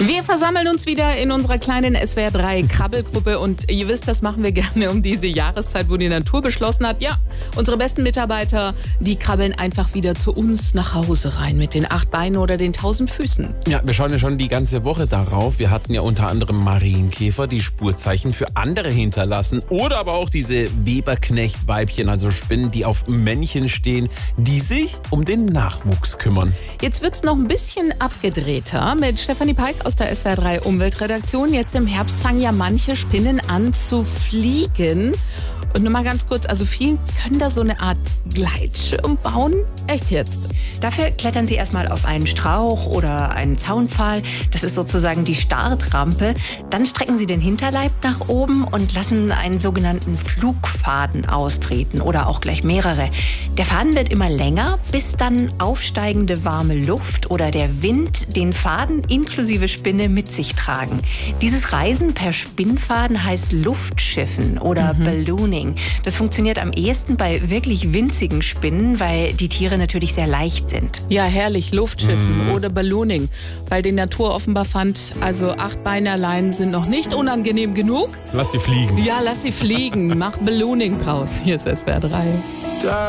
Wir versammeln uns wieder in unserer kleinen SWR 3 Krabbelgruppe und ihr wisst, das machen wir gerne um diese Jahreszeit, wo die Natur beschlossen hat, ja, unsere besten Mitarbeiter, die krabbeln einfach wieder zu uns nach Hause rein mit den 8 Beinen oder den 1000 Füßen. Ja, wir schauen ja schon die ganze Woche darauf. Wir hatten ja unter anderem Marienkäfer, die Spurzeichen für andere hinterlassen oder aber auch diese Weberknecht-Weibchen, also Spinnen, die auf Männchen stehen, die sich um den Nachwuchs kümmern. Jetzt wird's noch ein bisschen abgedrehter mit Stefanie Peik aus der SWR 3 Umweltredaktion. Jetzt im Herbst fangen ja manche Spinnen an zu fliegen. Und nur mal ganz kurz, also viele können da so eine Art Gleitschirm bauen. Echt jetzt? Dafür klettern sie erstmal auf einen Strauch oder einen Zaunpfahl. Das ist sozusagen die Startrampe. Dann strecken sie den Hinterleib nach oben und lassen einen sogenannten Flugfaden austreten oder auch gleich mehrere. Der Faden wird immer länger, bis dann aufsteigende warme Luft oder der Wind den Faden inklusive Spinne mit sich tragen. Dieses Reisen per Spinnfaden heißt Luftschiffen oder Ballooning. Das funktioniert am ehesten bei wirklich winzigen Spinnen, weil die Tiere natürlich sehr leicht sind. Ja, herrlich, Luftschiffen oder Ballooning, weil die Natur offenbar fand, also 8 Beine allein sind noch nicht unangenehm genug. Lass sie fliegen. Ja, lass sie fliegen, mach Ballooning draus. Hier ist SWR 3.